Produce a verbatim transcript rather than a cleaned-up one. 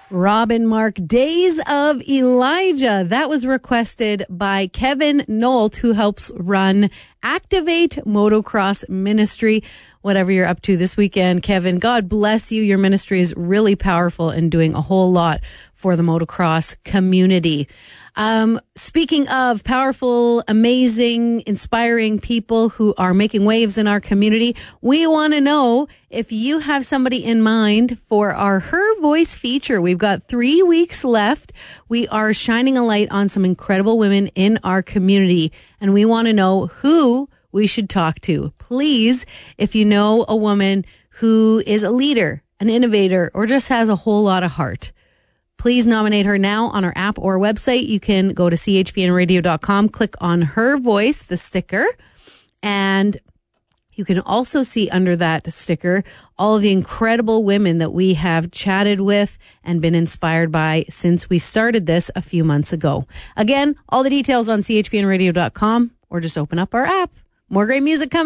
Robin Mark, Days of Elijah. That was requested by Kevin Nolt, who helps run Activate Motocross Ministry. Whatever you're up to this weekend, Kevin, God bless you. Your ministry is really powerful and doing a whole lot for the motocross community. Um, speaking of powerful, amazing, inspiring people who are making waves in our community, we want to know if you have somebody in mind for our Her Voice feature. We've got three weeks left. We are shining a light on some incredible women in our community, and we want to know who we should talk to. Please, if you know a woman who is a leader, an innovator, or just has a whole lot of heart, please nominate her now on our app or website. You can go to c h p n radio dot com, click on Her Voice, the sticker, and you can also see under that sticker all of the incredible women that we have chatted with and been inspired by since we started this a few months ago. Again, all the details on c h p n radio dot com, or just open up our app. More great music coming.